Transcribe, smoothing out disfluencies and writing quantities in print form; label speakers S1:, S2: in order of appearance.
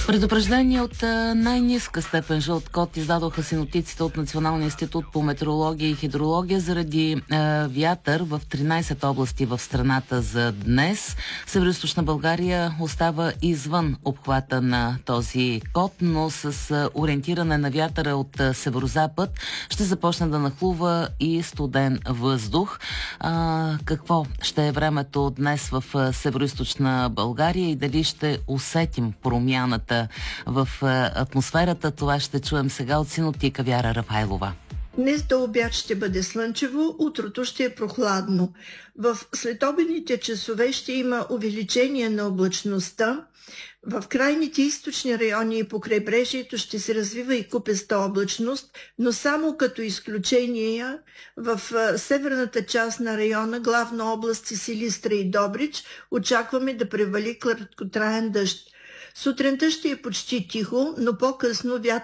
S1: Предупреждение от най-ниска степен жълт код издадоха синоптиците от Националния институт по метеорология и хидрология заради вятър в 13 области в страната за днес. Североизточна България остава извън обхвата на този код, но с ориентиране на вятъра от северозапад ще започне да нахлува и студен въздух. Какво ще е времето днес в Североизточна България и дали ще усетим промяната в атмосферата, това ще чуем сега от синоптика Вяра Рафайлова.
S2: Днес до обяд ще бъде слънчево, утрото ще е прохладно. В следобедните часове ще има увеличение на облачността. В крайните източни райони и по крайбрежието ще се развива и купеста облачност, но само като изключения в северната част на района, главно области Силистра и Добрич, очакваме да превали краткотраен дъжд. Сутринта ще е почти тихо, но по-късно вятър